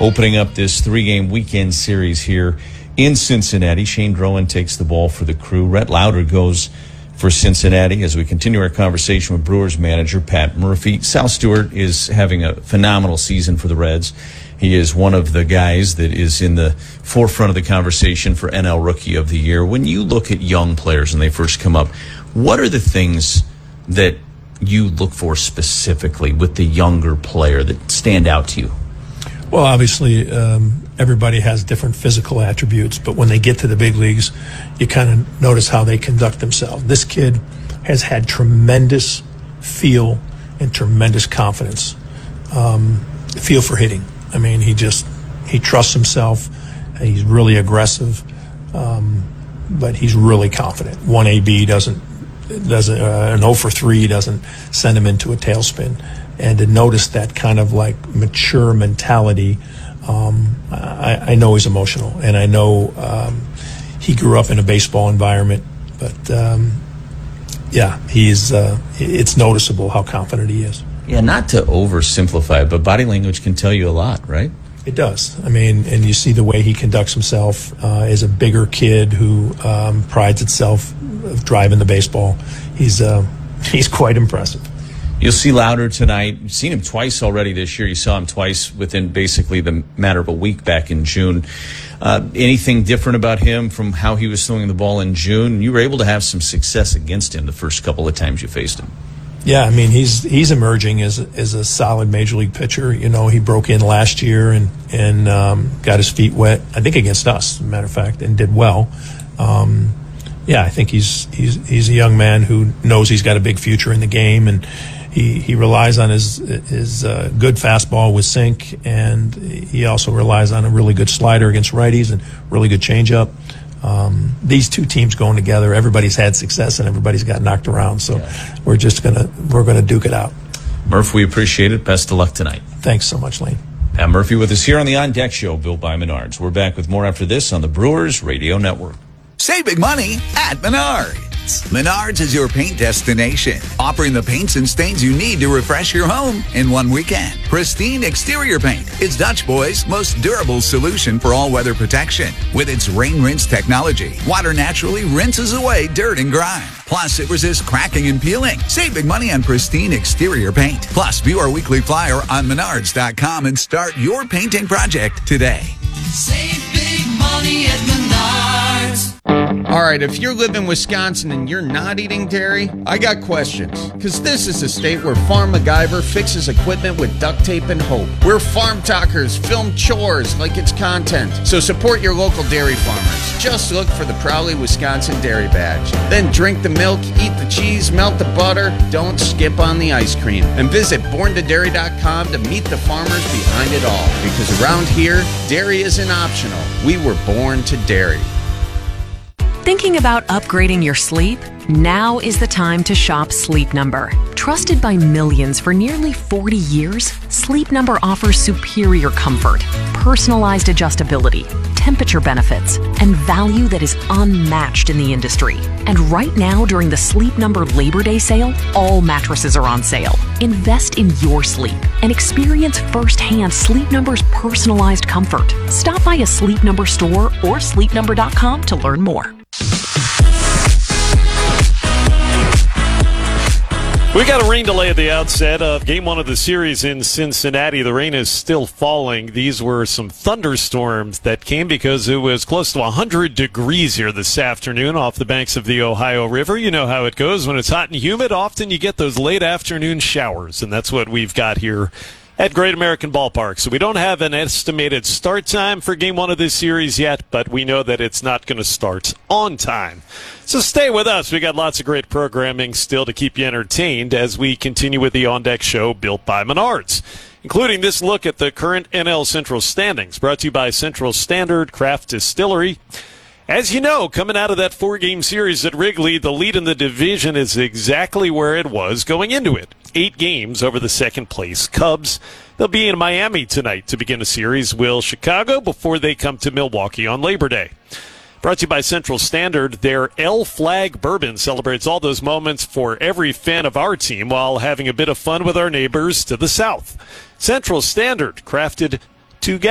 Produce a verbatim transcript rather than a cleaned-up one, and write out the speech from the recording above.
opening up this three-game weekend series here in Cincinnati. Shane Drohan takes the ball for the Crew. Rhett Lauder goes for Cincinnati as we continue our conversation with Brewers manager Pat Murphy. Sal Stewart is having a phenomenal season for the Reds. He is one of the guys that is in the forefront of the conversation for N L Rookie of the Year. When you look at young players when they first come up, what are the things that you look for specifically with the younger player that stand out to you? Well, obviously, um, everybody has different physical attributes, but when they get to the big leagues, you kind of notice how they conduct themselves. This kid has had tremendous feel and tremendous confidence, um, feel for hitting. I mean, he just, he trusts himself. He's really aggressive, um, but he's really confident. one A B doesn't, doesn't uh, an oh for three doesn't send him into a tailspin. And to notice that kind of like mature mentality, um, I, I know he's emotional, and I know um, he grew up in a baseball environment. But um, yeah, he's uh, it's noticeable how confident he is. Yeah, not to oversimplify, but body language can tell you a lot, right? It does. I mean, and you see the way he conducts himself uh, as a bigger kid who um, prides itself of driving the baseball. He's uh, he's quite impressive. You'll see Lauder tonight. You've seen him twice already this year. You saw him twice within basically the matter of a week back in June. Uh, anything different about him from how he was throwing the ball in June? You were able to have some success against him the first couple of times you faced him. Yeah, I mean, he's he's emerging as as a solid major league pitcher. You know, he broke in last year and and um, got his feet wet. I think against us, as a matter of fact, and did well. Um, yeah, I think he's he's he's a young man who knows he's got a big future in the game, and he he relies on his his uh, good fastball with sink, and he also relies on a really good slider against righties and really good changeup. Um, these two teams going together, everybody's had success and everybody's got knocked around. So yeah. we're just gonna we're gonna duke it out. Murph, we appreciate it. Best of luck tonight. Thanks so much, Lane. Pat Murphy with us here on the On Deck Show, built by Menards. We're back with more after this on the Brewers Radio Network. Save big money at Menards. Menards is your paint destination, offering the paints and stains you need to refresh your home in one weekend. Pristine Exterior Paint is Dutch Boy's most durable solution for all-weather protection. With its rain rinse technology, water naturally rinses away dirt and grime. Plus, it resists cracking and peeling. Save big money on Pristine Exterior Paint. Plus, view our weekly flyer on menards dot com and start your painting project today. Save big money at Menards. All right, if you live in Wisconsin and you're not eating dairy, I got questions. Because this is a state where Farm MacGyver fixes equipment with duct tape and hope. Where farm talkers film chores like it's content. So support your local dairy farmers. Just look for the Proudly Wisconsin Dairy Badge. Then drink the milk, eat the cheese, melt the butter. Don't skip on the ice cream. And visit born to dairy dot com to meet the farmers behind it all. Because around here, dairy isn't optional. We were born to dairy. Thinking about upgrading your sleep? Now is the time to shop Sleep Number. Trusted by millions for nearly forty years, Sleep Number offers superior comfort, personalized adjustability, temperature benefits, and value that is unmatched in the industry. And right now, during the Sleep Number Labor Day sale, all mattresses are on sale. Invest in your sleep and experience firsthand Sleep Number's personalized comfort. Stop by a Sleep Number store or sleep number dot com to learn more. We got a rain delay at the outset of game one of the series in Cincinnati. The rain is still falling. These were some thunderstorms that came because it was close to one hundred degrees here this afternoon off the banks of the Ohio River. You know how it goes. When it's hot and humid, often you get those late afternoon showers, and that's what we've got here at Great American Ballpark. So we don't have an estimated start time for game one of this series yet, but we know that it's not going to start on time. So stay with us. We got lots of great programming still to keep you entertained as we continue with the On Deck Show built by Menards, including this look at the current N L Central standings, brought to you by Central Standard Craft Distillery. As you know, coming out of that four-game series at Wrigley, the lead in the division is exactly where it was going into it. Eight games over the second-place Cubs. They'll be in Miami tonight to begin a series. Will Chicago before they come to Milwaukee on Labor Day. Brought to you by Central Standard. Their L Flag Bourbon celebrates all those moments for every fan of our team while having a bit of fun with our neighbors to the south. Central Standard, crafted together.